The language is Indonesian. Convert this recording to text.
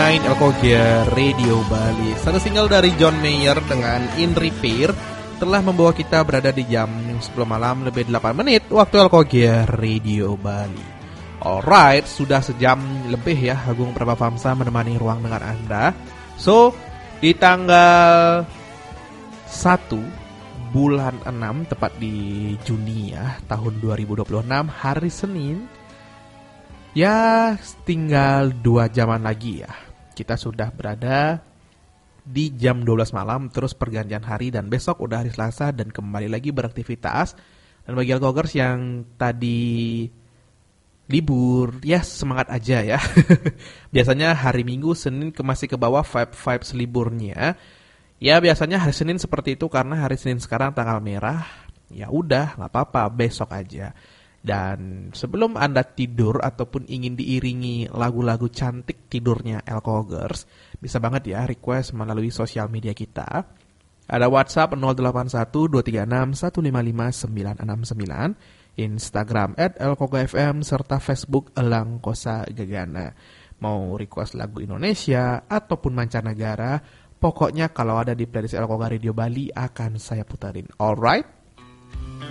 main Elkogia Radio Bali. Satu single dari John Mayer dengan In Repair telah membawa kita berada di jam 10 malam lebih 8 menit waktu Elkogia Radio Bali. Alright, sudah sejam lebih ya Agung Prabhavamsa menemani ruang dengan Anda. So, di tanggal 1 bulan 6 tepat di Juni ya tahun 2026 hari Senin. Ya, tinggal 2 jaman lagi ya. Kita sudah berada di jam 12 malam, terus pergantian hari dan besok udah hari Selasa dan kembali lagi beraktivitas. Dan bagi Elkogers yang tadi libur, ya semangat aja ya. Biasanya hari Minggu, Senin masih ke bawah vibes liburnya. Ya biasanya hari Senin seperti itu karena hari Senin sekarang tanggal merah. Ya udah, nggak apa-apa, besok aja. Dan sebelum Anda tidur ataupun ingin diiringi lagu-lagu cantik tidurnya Elkogers, bisa banget ya request melalui sosial media kita. Ada WhatsApp 081236155969, Instagram @elkogafm serta Facebook Elang Kosa Gegana. Mau request lagu Indonesia ataupun mancanegara, pokoknya kalau ada di playlist Elkoga Radio Bali akan saya putarin. Alright?